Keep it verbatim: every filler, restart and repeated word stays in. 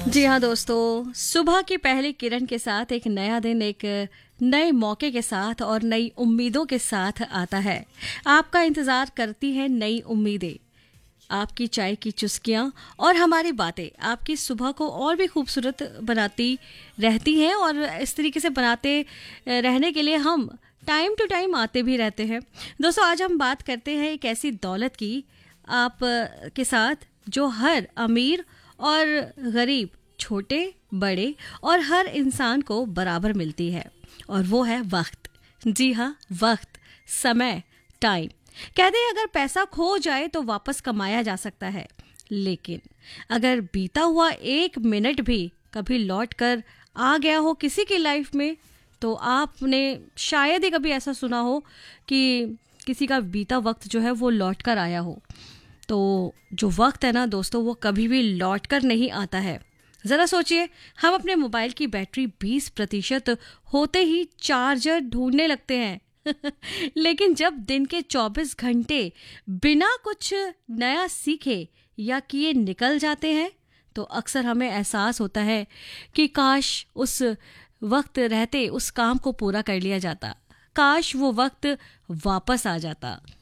जी हाँ दोस्तों, सुबह की पहली किरण के साथ एक नया दिन एक नए मौके के साथ और नई उम्मीदों के साथ आता है। आपका इंतजार करती हैं नई उम्मीदें, आपकी चाय की चुस्कियाँ और हमारी बातें आपकी सुबह को और भी खूबसूरत बनाती रहती हैं और इस तरीके से बनाते रहने के लिए हम टाइम टू टाइम आते भी रहते हैं। दोस्तों, आज हम बात करते हैं एक ऐसी दौलत की आप के साथ जो हर अमीर और गरीब, छोटे बड़े और हर इंसान को बराबर मिलती है, और वो है वक्त। जी हाँ, वक्त, समय, टाइम। कहते हैं अगर पैसा खो जाए तो वापस कमाया जा सकता है, लेकिन अगर बीता हुआ एक मिनट भी कभी लौट कर आ गया हो किसी की लाइफ में, तो आपने शायद ही कभी ऐसा सुना हो कि किसी का बीता वक्त जो है वो लौट कर आया हो। तो जो वक्त है ना दोस्तों, वो कभी भी लौट कर नहीं आता है। ज़रा सोचिए, हम अपने मोबाइल की बैटरी बीस प्रतिशत होते ही चार्जर ढूंढने लगते हैं लेकिन जब दिन के चौबीस घंटे बिना कुछ नया सीखे या किए निकल जाते हैं, तो अक्सर हमें एहसास होता है कि काश उस वक्त रहते उस काम को पूरा कर लिया जाता, काश वो वक्त वापस आ जाता।